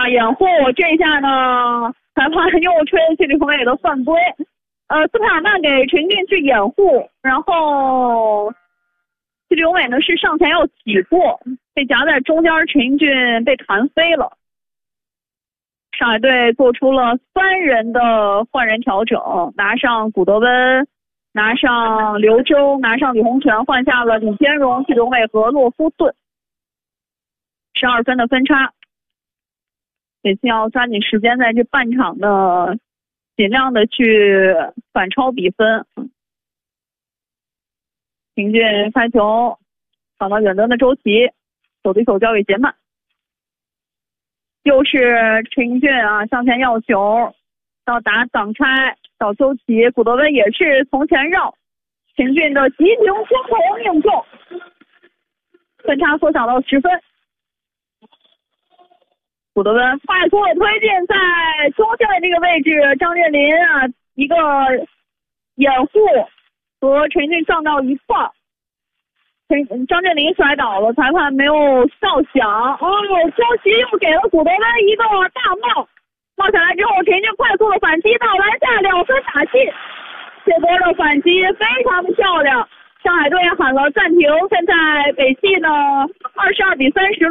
啊，掩护这一下呢，裁判又吹谢立宏伟的犯规。斯佩尔曼给陈俊去掩护，然后谢立宏伟呢是上前要起步，被夹在中间，陈俊被弹飞了。上海队做出了3人的换人调整，拿上古德温，拿上刘铮，拿上李洪权，换下了李天荣、谢立宏伟和洛夫顿。12分的分差，北京要抓紧时间在这半场的尽量的去反超比分。秦俊发球抢到远端的周琦，手对手交给杰曼，又是秦俊啊向前要球，到达挡拆找周琦，古德温也是从前绕，秦俊的急停双头命中，分差缩小到10分。古德温快速的推进，在中线的这个位置，张镇麟啊一个掩护和陈俊撞到一块儿，张镇麟摔倒了，裁判没有哨响。周琦又给了古德温一个大帽，帽下来之后，陈俊快速的反击到篮下，2分打进，这波的反击非常的漂亮。上海队喊了暂停，现在北汽呢22比30。